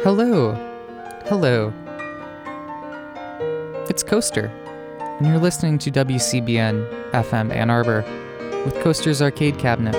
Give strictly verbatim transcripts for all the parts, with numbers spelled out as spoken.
Hello. Hello. It's Coaster, and you're listening to W C B N F M Ann Arbor with Coaster's Arcade Cabinet.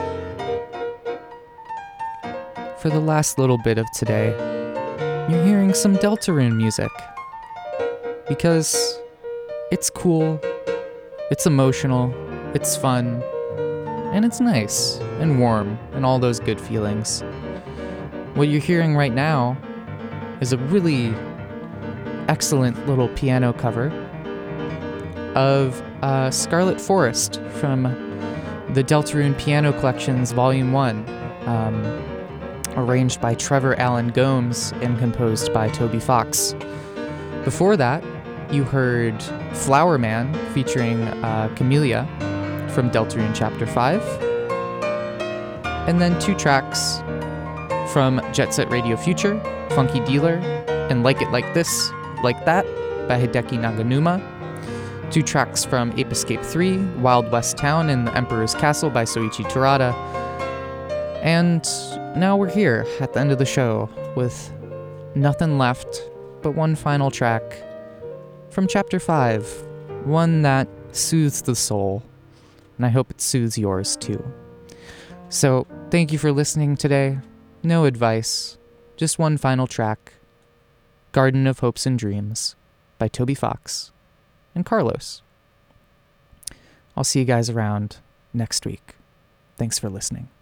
For the last little bit of today, you're hearing some Deltarune music. Because it's cool, it's emotional, it's fun, and it's nice and warm and all those good feelings. What you're hearing right now is a really excellent little piano cover of uh, Scarlet Forest from the Deltarune Piano Collections Volume one, um, arranged by Trevor Allen Gomes and composed by Toby Fox. Before that, you heard Flower Man featuring uh, Camellia from Deltarune Chapter five, and then two tracks from Jet Set Radio Future, Funky Dealer, and Like It Like This, Like That by Hideki Naganuma. Two tracks from Ape Escape three, Wild West Town and The Emperor's Castle by Soichi Terada. And now we're here at the end of the show with nothing left but one final track from Chapter five, one that soothes the soul, and I hope it soothes yours too. So, thank you for listening today. No advice, just one final track, Garden of Hopes and Dreams by Toby Fox and Carlos. I'll see you guys around next week. Thanks for listening.